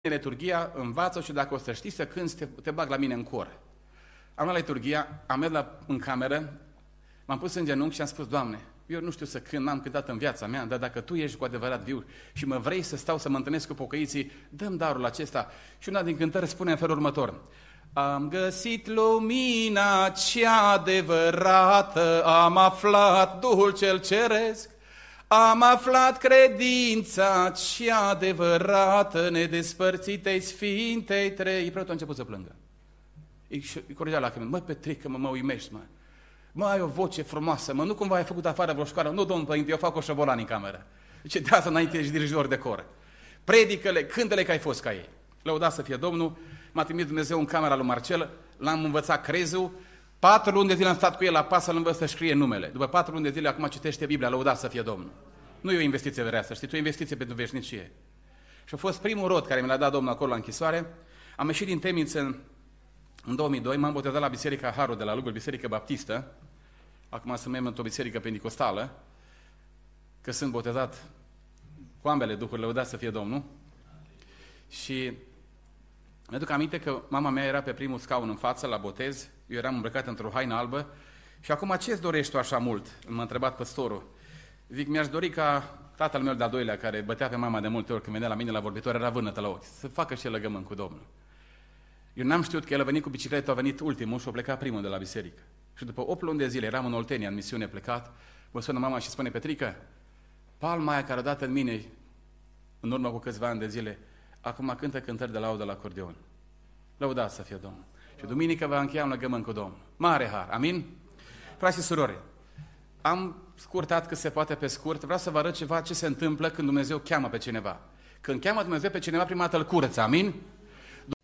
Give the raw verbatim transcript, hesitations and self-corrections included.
liturghia, învață și dacă o să știi să cânti, te, te bag la mine în cor. Am luat liturghia, am mers la, în cameră, m-am pus în genunchi și am spus, Doamne, eu nu știu să cânt, n-am cântat în viața mea, dar dacă Tu ești cu adevărat viu și mă vrei să stau să mă întâlnesc cu pocăiții, dă-mi darul acesta. Și una din cântări spune în felul următor: am găsit lumina cea adevărată, am aflat Duhul cel ceresc, am aflat credința cea adevărată, nedespărțitei Sfintei Trei. Preotul a început să plângă. Îi corgea lacrimile. Mă, Petrică, mă, mă uimești, mă. Mă, ai o voce frumoasă, mă, nu cumva ai făcut afară vreo școală? Nu, domnul părinte, eu fac o șobolan în cameră. Zice, de asta înainte ești dirijor de cor. Predică-le, cântă-le că ai fost ca ei. Lăudat să fie Domnul, m-a trimis Dumnezeu în camera lui Marcel, l-am învățat crezul, patru luni de zile am stat cu el la pas să-l învăț să scrie numele. După patru luni de zile, acum citește Biblia, lăudat să fie Domnul. Nu e o investiție vereasă, știi, tu o investiție pentru veșnicie. Și a fost primul rod care mi l-a dat Domnul acolo la închisoare. Am ieșit din temniță în, în două mii doi, m-am botezat la Biserica Harul de la Lugul, Biserică Baptistă. Acum sunt membru într-o biserică pentecostală, că sunt botezat cu ambele duhuri, lăudat să fie Domnul. Și mi-aduc aminte că mama mea era pe primul scaun în față la botez, eu eram îmbrăcat într-o haină albă și acum ce-ți dorești tu așa mult? M-a întrebat păstorul. Zic, mi-aș dori ca tatăl meu de-al doilea, care bătea pe mama de multe ori când venea la mine la vorbitor, era vânătă la ochi, să facă și el legământ cu Domnul. Eu n-am știut că el a venit cu bicicletă, a venit ultimul și a plecat primul de la biserică. Și după opt luni de zile, eram în Oltenia, în misiune plecat, mă sună mama și spune, Petrică, palma aia care a dat în mine în urmă cu câțiva ani de zile, acum cântă cântări de laudă la acordeon. Lăudați să fie Domnul. Și duminică va încheia un legământ cu Domnul. Mare har. Amin? Frați și surori, am scurtat cât se poate pe scurt, vreau să vă arăt ceva ce se întâmplă când Dumnezeu cheamă pe cineva. Când cheamă Dumnezeu pe cineva, prima dată îl curăță. Amin?